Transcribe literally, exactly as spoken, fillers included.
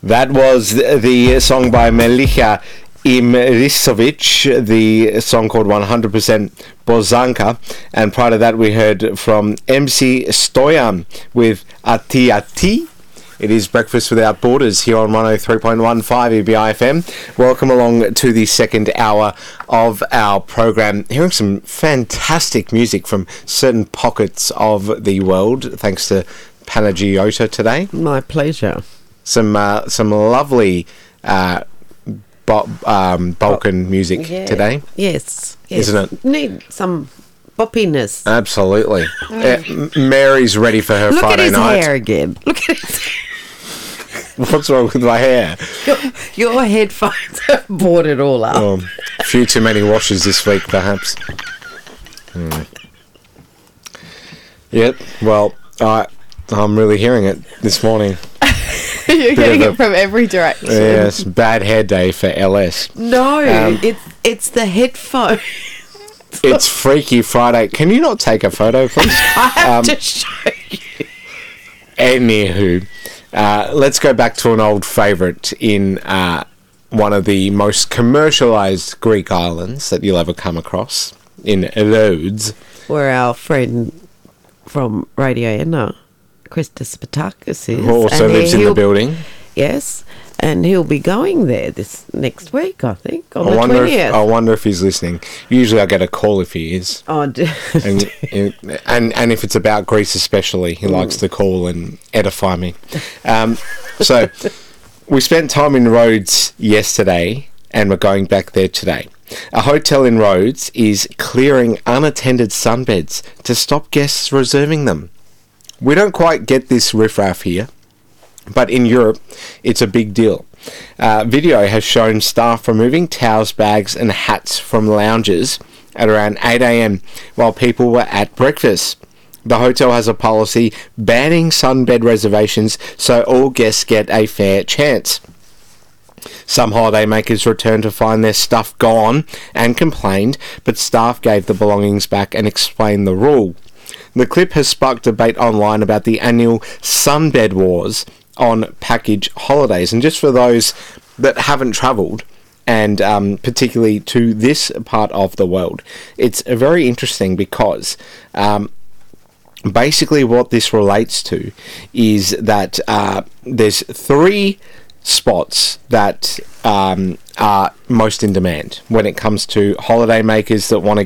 That was the song by Melissa Imrisovic, the song called one hundred percent Bozanka, and prior to that we heard from M C Stoyan with Ati Ati. It is Breakfast Without Borders here on one oh three point one five E B I F M. Welcome along to the second hour of our program. Hearing some fantastic music from certain pockets of the world, thanks to Panagiota today. My pleasure. Some uh, some lovely uh, bo- um, Balkan music yeah. today. Yes, yes. Isn't it? Need some boppiness. Absolutely. uh, Mary's ready for her Look Friday at his night. hair again. Look at his hair. What's wrong with my hair? Your, your headphones have brought it all up. Oh, a few too many washes this week, perhaps. Hmm. Yep. Well, I I'm really hearing it this morning. You're getting it from every direction. Yes, bad hair day for L S. No, Um, it's it's the headphone. It's Freaky Friday. Can you not take a photo, please? I have Um, to show you. Anywho, uh, let's go back to an old favourite in uh, one of the most commercialised Greek islands that you'll ever come across, in Rhodes. Where our friend from Radio Enna, Christos Spatakis, is. Who also And he- lives in the he'll- building. Yes, and he'll be going there this next week, I think, on I the wonder, if, twentieth. I wonder if he's listening. Usually I get a call if he is. Oh, d- And, and and if it's about Greece especially, he likes to call and edify me. Um, so, we spent time in Rhodes yesterday, and we're going back there today. A hotel in Rhodes is clearing unattended sunbeds to stop guests reserving them. We don't quite get this riffraff here, but in Europe, it's a big deal. Uh, video has shown staff removing towels, bags and hats from lounges at around eight a.m. while people were at breakfast. The hotel has a policy banning sunbed reservations so all guests get a fair chance. Some holidaymakers returned to find their stuff gone and complained, but staff gave the belongings back and explained the rule. The clip has sparked debate online about the annual sunbed wars on package holidays. And just for those that haven't travelled, and um, particularly to this part of the world, it's very interesting because um, basically what this relates to is that uh, there's three spots that um, are most in demand when it comes to holidaymakers that want to